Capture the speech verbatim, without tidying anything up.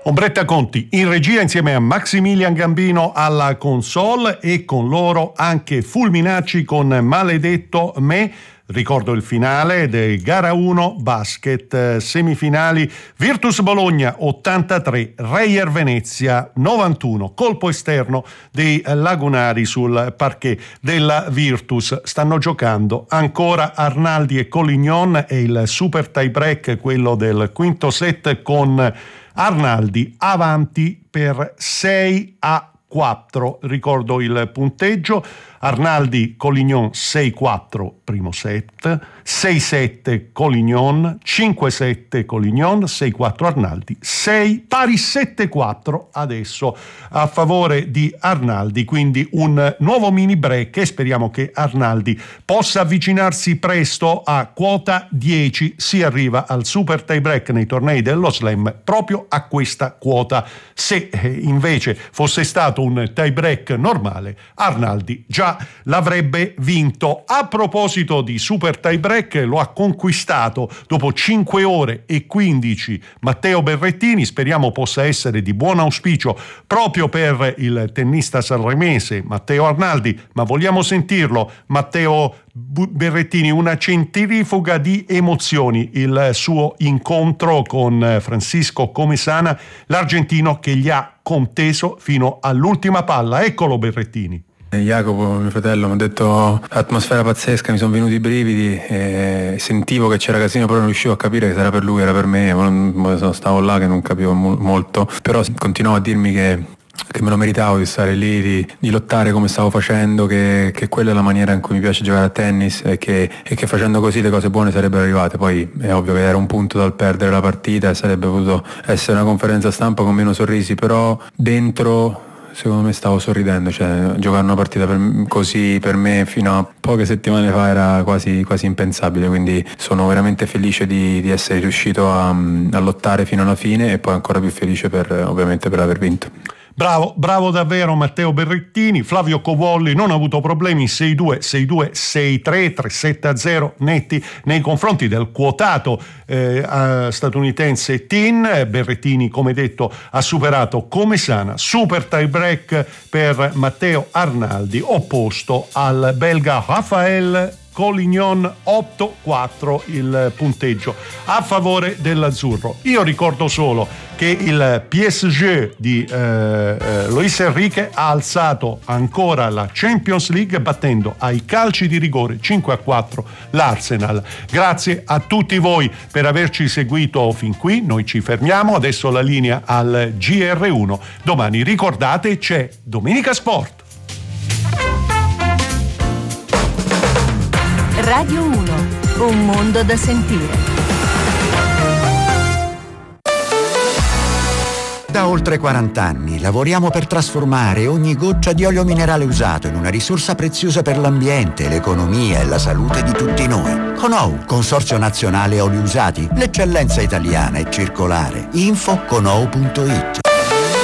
Ombretta Conti in regia insieme a Maximilian Gambino alla console e con loro anche Fulminacci con Maledetto me. Ricordo il finale del gara uno basket, semifinali Virtus Bologna ottantatré, Reyer Venezia novantuno, colpo esterno dei lagunari sul parquet della Virtus. Stanno giocando ancora Arnaldi e Collignon e il super tie break, quello del quinto set, con Arnaldi avanti per sei a quattro. Ricordo il punteggio: Arnaldi Collignon sei quattro primo set, sei sette Collignon, cinque sette Collignon, sei quattro Arnaldi, sei pari sette quattro adesso a favore di Arnaldi. Quindi un nuovo mini break e speriamo che Arnaldi possa avvicinarsi presto a quota dieci. Si arriva al super tie break nei tornei dello Slam proprio a questa quota. Se invece fosse stato un tie break normale, Arnaldi già l'avrebbe vinto. A proposito di super tie break, lo ha conquistato dopo cinque ore e quindici Matteo Berrettini. Speriamo possa essere di buon auspicio proprio per il tennista sanremese Matteo Arnaldi, ma vogliamo sentirlo. Matteo Berrettini, una centrifuga di emozioni il suo incontro con Francisco Comesana, l'argentino che gli ha conteso fino all'ultima palla. Eccolo Berrettini. Jacopo, mio fratello, mi ha detto atmosfera pazzesca, mi sono venuti i brividi e sentivo che c'era casino, però non riuscivo a capire che se era per lui, era per me, non, stavo là che non capivo molto, però continuavo a dirmi che che me lo meritavo di stare lì, di, di lottare come stavo facendo, che, che quella è la maniera in cui mi piace giocare a tennis e che, e che facendo così le cose buone sarebbero arrivate. Poi è ovvio che era un punto dal perdere la partita e sarebbe potuto essere una conferenza stampa con meno sorrisi, però dentro secondo me stavo sorridendo, cioè giocare una partita per, così per me fino a poche settimane fa era quasi, quasi impensabile, quindi sono veramente felice di, di essere riuscito a, a lottare fino alla fine e poi ancora più felice per, ovviamente per aver vinto. Bravo, bravo davvero Matteo Berrettini. Flavio Covolli non ha avuto problemi, sei due, sei due, sei tre, tre sette a zero netti nei confronti del quotato eh, statunitense Tin. Berrettini, come detto, ha superato Comesana, super tie break per Matteo Arnaldi, opposto al belga Rafael Collignon. Otto quattro il punteggio a favore dell'azzurro. Io ricordo solo che il P S G di eh, eh, Luis Enrique ha alzato ancora la Champions League battendo ai calci di rigore cinque a quattro l'Arsenal. Grazie a tutti voi per averci seguito fin qui. Noi ci fermiamo, adesso la linea al G R uno. Domani, ricordate, c'è Domenica Sport. Radio uno, un mondo da sentire. Da oltre quaranta anni lavoriamo per trasformare ogni goccia di olio minerale usato in una risorsa preziosa per l'ambiente, l'economia e la salute di tutti noi. Conou, Consorzio Nazionale Oli Usati, l'eccellenza italiana e circolare. Info conou punto it.